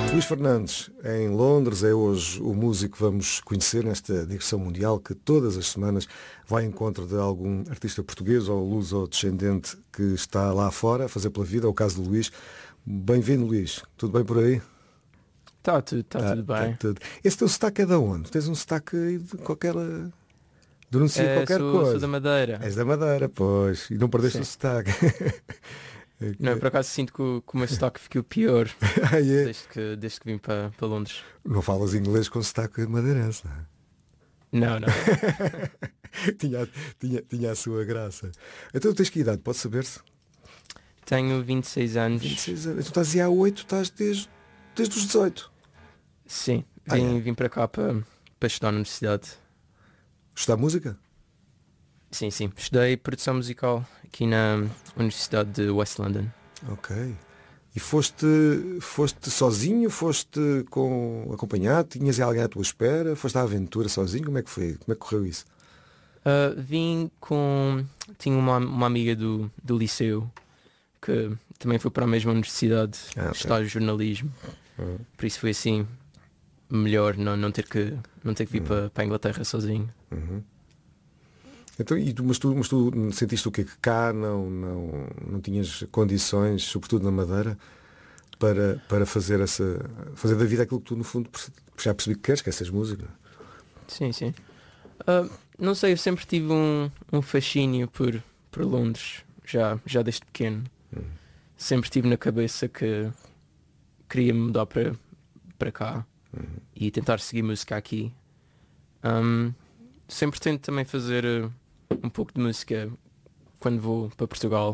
Luís Fernandes, em Londres, é hoje o músico que vamos conhecer nesta digressão mundial que todas as semanas vai em encontro de algum artista português ou luso-descendente que está lá fora a fazer pela vida. É o caso do Luís. Bem-vindo, Luís. Tudo bem por aí? Está tudo bem. Tá tudo. Esse teu sotaque é de onde? Tens um sotaque aí de qualquer... denuncia qualquer coisa. Sou da Madeira. És da Madeira, pois. E não perdeste Sim. o sotaque. Não, por acaso sinto que o meu sotaque ficou pior Ah, é? desde que vim para Londres. Não falas inglês com sotaque madeirense, não é? Não. tinha a sua graça. Então tens que idade, pode saber-se? Tenho 26 anos. 26 anos. Tu estás aí há 8, estás desde os 18. Sim, É? vim para cá para estudar na universidade. Estudar música? Sim. Estudei produção musical aqui na Universidade de West London. Ok. E foste sozinho? Foste acompanhado? Tinhas alguém à tua espera? Foste à aventura sozinho? Como é que foi? Como é que correu isso? Vim com... Tinha uma amiga do liceu que também foi para a mesma universidade estudar jornalismo. Por isso foi assim melhor não ter que vir para a Inglaterra sozinho. Uhum. Então, mas tu sentiste o quê? Que cá não tinhas condições, sobretudo na Madeira, para fazer da vida aquilo que tu no fundo já percebi que queres, que é seres músico? Sim. Não sei, eu sempre tive um fascínio por Londres, já desde pequeno. Sempre tive na cabeça que queria me mudar para cá e tentar seguir música aqui. Sempre tento também fazer um pouco de música quando vou para Portugal.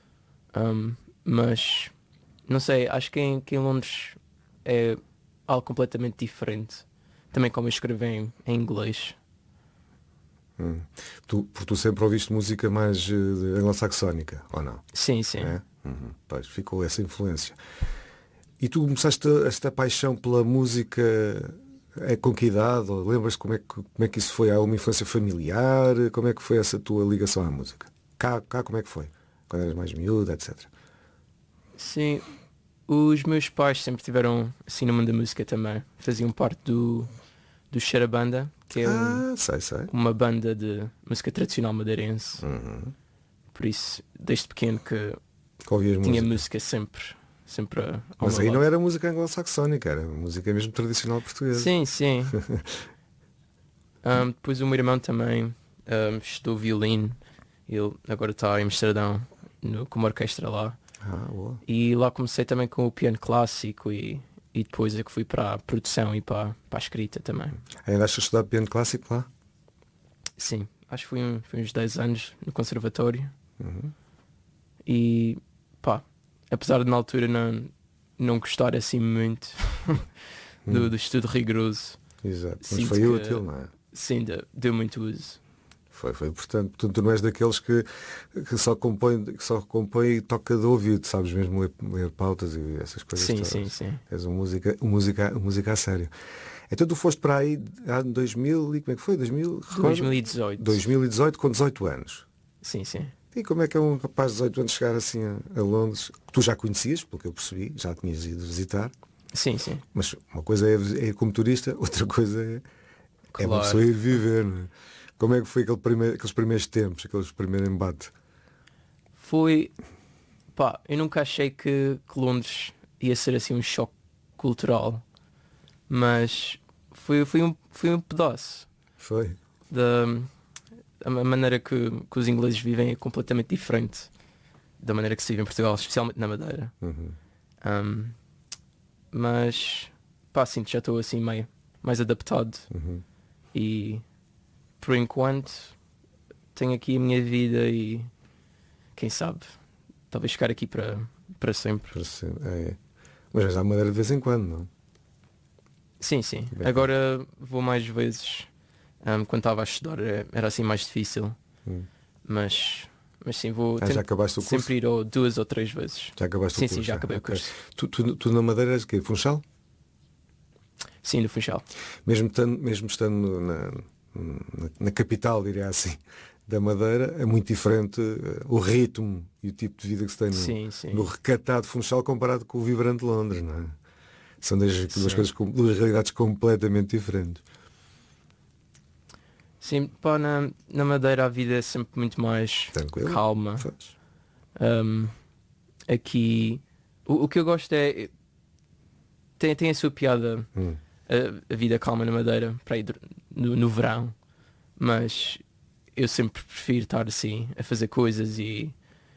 Mas não sei, acho que em Londres é algo completamente diferente. Também como eu escrevo em inglês. Porque tu sempre ouviste música mais anglo-saxónica, ou não? Sim. É? Pois, ficou essa influência. E tu começaste esta paixão pela música com que idade? Ou lembras-te como é que isso foi? Há uma influência familiar? Como é que foi essa tua ligação à música? Cá como é que foi? Quando eras mais miúda, etc. Sim, os meus pais sempre tiveram assim no mundo da música também. Faziam parte do Xarabanda, que é sei. uma banda de música tradicional madeirense. Por isso, desde pequeno que ouvias tinha música? música sempre ao Mas meu aí lado. não era música anglo-saxónica, era música mesmo tradicional portuguesa. Sim. Depois o meu irmão também estudou violino. Ele agora está em Amsterdão com uma orquestra lá. Boa. E lá comecei também com o piano clássico e depois é que fui para a produção e para a escrita também. Ainda andaste a estudar piano clássico lá? Sim, acho que foi uns 10 anos no conservatório. E apesar de na altura não gostar assim muito do estudo rigoroso. Exato, mas sinto foi que, útil, não é? Sim, deu muito uso. Foi importante. Portanto, tu não és daqueles que só compõe e toca de ouvido, sabes mesmo ler pautas e essas coisas todas. Sim. És um música a sério. Então tu foste para aí em 2000 e como é que foi? 2018. 2018 com 18 anos. Sim. E como é que é um rapaz de 18 anos chegar assim a Londres? Que tu já conhecias, pelo que eu percebi, já tinhas ido visitar. Sim. Mas uma coisa é ir como turista, outra coisa é uma Claro. pessoa ir viver, não é? Como é que foi aqueles primeiros tempos, aqueles primeiros embates? Foi... eu nunca achei que Londres ia ser assim um choque cultural. Mas foi um pedaço. Foi? A maneira que os ingleses vivem é completamente diferente da maneira que se vive em Portugal, especialmente na Madeira. Mas sinto já estou assim meio mais adaptado. E por enquanto tenho aqui a minha vida e quem sabe talvez ficar aqui para sempre. Mas vais à Madeira de vez em quando, não? Sim. Bem, agora vou mais vezes. Quando estava a estudar era assim mais difícil. Mas sim, vou já acabaste o curso? sempre ir 2 ou 3 vezes. Já acabaste o curso? Sim, já acabei o curso. Tu na Madeira és o quê? Funchal? Sim, do Funchal. Mesmo estando na capital, diria assim, da Madeira, é muito diferente o ritmo e o tipo de vida que se tem no recatado Funchal comparado com o vibrante Londres, não é? São duas coisas, duas realidades completamente diferentes. Sim, pá, na Madeira a vida é sempre muito mais Tranquilo. calma. Aqui o que eu gosto é tem a sua piada, a vida calma na Madeira para ir no verão, mas eu sempre prefiro estar assim a fazer coisas e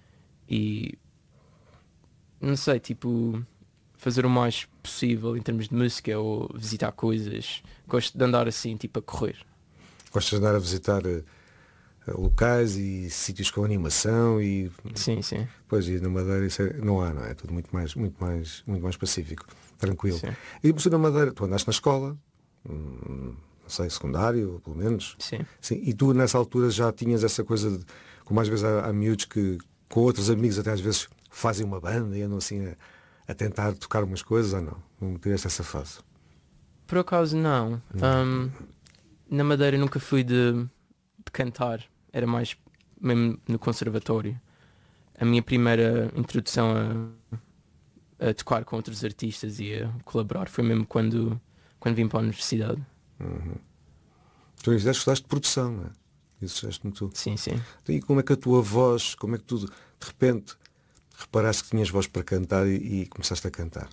não sei, tipo, fazer o mais possível em termos de música ou visitar coisas. Gosto de andar assim, tipo, a correr. Gostas de andar a visitar locais e sítios com animação e. Sim, sim. Pois, e na Madeira isso não há, não é? É tudo muito mais pacífico, tranquilo. Sim. E você na Madeira, tu andaste na escola, não sei, secundário, pelo menos. Sim. Sim. E tu nessa altura já tinhas essa coisa de, como às vezes há miúdos que com outros amigos até às vezes fazem uma banda e andam assim a tentar tocar umas coisas ou não? Não tiveste essa fase? Por acaso não. Na Madeira nunca fui de cantar, era mais mesmo no conservatório. A minha primeira introdução a tocar com outros artistas e a colaborar foi mesmo quando vim para a universidade. Tu gostaste de produção, não é? Isso disseste-me tu. Sim, sim. E como é que a tua voz, como é que tu de repente reparaste que tinhas voz para cantar e começaste a cantar?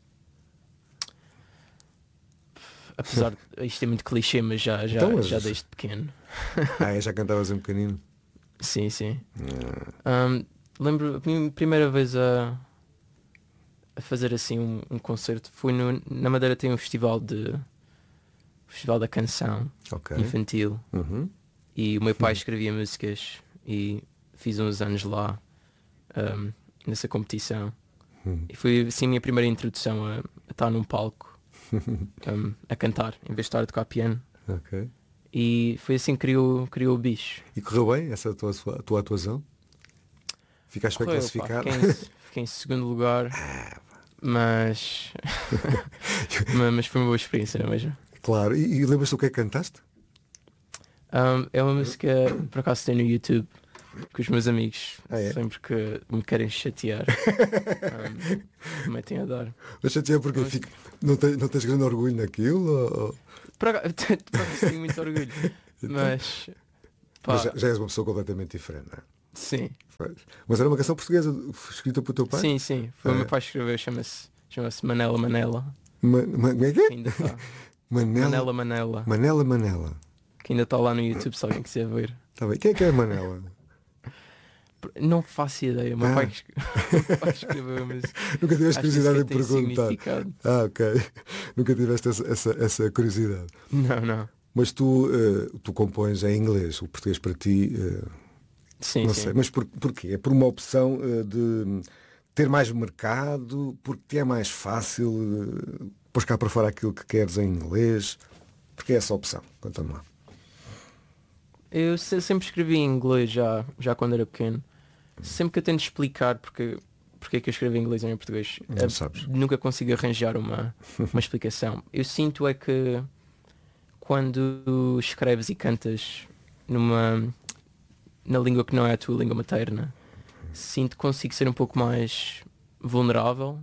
Apesar de isto é muito clichê, mas já desde pequeno. Já cantavas um pequenino? Sim, sim. Lembro a minha primeira vez a fazer assim um concerto foi na Madeira. Tem um festival da canção infantil. E o meu pai escrevia músicas e fiz uns anos lá nessa competição. E foi assim a minha primeira introdução a estar num palco a cantar, em vez de estar a tocar piano. E foi assim que criou o bicho. E correu bem essa tua atuação? Ficaste bem classificado? Fiquei em segundo lugar, mas mas foi uma boa experiência, não é mesmo? Claro, e lembras-te o que é que cantaste? É uma música, por acaso tem no YouTube, que os meus amigos sempre que me querem chatear metem a dar. Mas chatear porque não tens grande orgulho naquilo? Por acaso tenho muito orgulho, mas já és uma pessoa completamente diferente, não é? Sim. Mas era uma canção portuguesa escrita pelo teu pai? Sim. Foi o meu pai que escreveu, chama-se Manela Manela. Como é que é? Que ainda está. Manela. Manela. Que ainda está lá no YouTube se alguém quiser ver. Tá bem. Quem é que é a Manela? Não faço ideia. O meu pai escreveu, mas nunca tiveste curiosidade em perguntar. Ok. Nunca tiveste essa curiosidade. Não. Mas tu compões em inglês, o português para ti. Sim, não sim. sei. Mas porquê? É por uma opção de ter mais mercado, porque é mais fácil pôs cá para fora aquilo que queres em inglês. Porque é essa opção? Conta-me lá. Eu sempre escrevi em inglês já quando era pequeno. Sempre que eu tento explicar porque é que eu escrevo em inglês e não em português, nunca consigo arranjar uma explicação. Eu sinto é que quando escreves e cantas na língua que não é a tua língua materna, sinto que consigo ser um pouco mais vulnerável.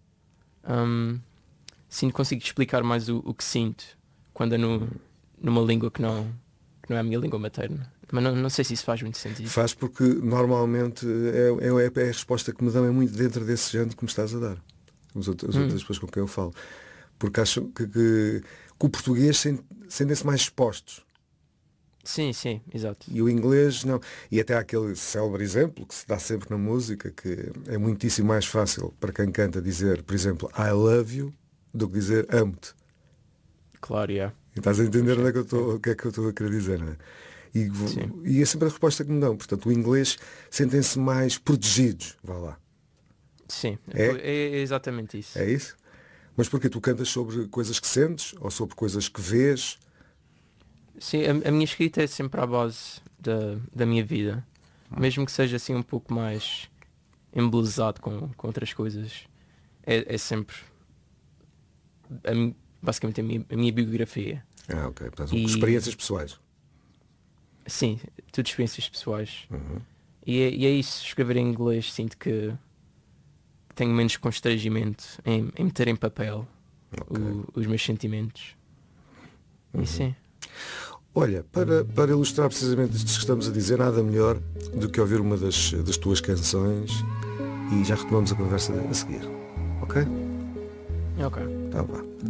Sinto que consigo explicar mais o que sinto quando é numa língua que não é a minha língua materna. Mas não sei se isso faz muito sentido. Faz, porque normalmente a resposta que me dão é muito dentro desse género que me estás a dar. As outras pessoas com quem eu falo. Porque acho que o português sentem-se mais expostos. Sim, exato. E o inglês não. E até há aquele célebre exemplo que se dá sempre na música, que é muitíssimo mais fácil para quem canta dizer, por exemplo, I love you, do que dizer amo-te. Claro, E estás a entender onde é o que é que eu estou a querer dizer, não é? E é sempre a resposta que me dão. Portanto, o inglês sentem-se mais protegidos. Vá lá. Sim, é exatamente isso. É isso? Mas porque tu cantas sobre coisas que sentes ou sobre coisas que vês? Sim, a minha escrita é sempre à base da minha vida. Mesmo que seja assim um pouco mais embelezado com outras coisas. É sempre basicamente a minha biografia. Ok. Portanto, experiências pessoais. Sim, tudo experiências pessoais. E é isso, escrever em inglês sinto que tenho menos constrangimento em meter em papel Ok. os meus sentimentos. E sim. Olha, para ilustrar precisamente isto que estamos a dizer, nada melhor do que ouvir uma das tuas canções e já retomamos a conversa a seguir. Ok? Ok. Tá, vá.